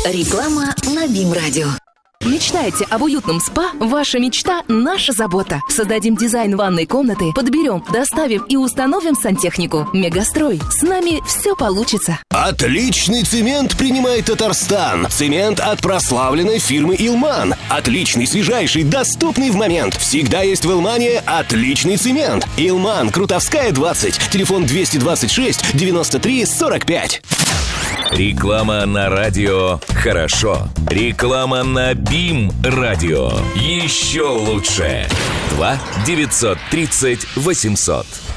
Реклама на БИМ-радио. Мечтаете об уютном спа? Ваша мечта – наша забота. Создадим дизайн ванной комнаты, подберем, доставим и установим сантехнику. Мегастрой. С нами все получится. Отличный цемент принимает Татарстан. Цемент от прославленной фирмы «Илман». Отличный, свежайший, доступный в момент. Всегда есть в «Илмане» отличный цемент. «Илман», Крутовская, 20. Телефон 226 93 45. Реклама на радио «Хорошо». Реклама на БИМ-радио. Еще лучше. 2 930 800.